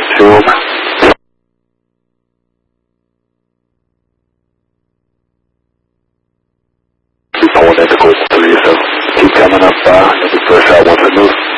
Zoom. Keep pulling into course 3, so keep coming up, maybe push out once it moves.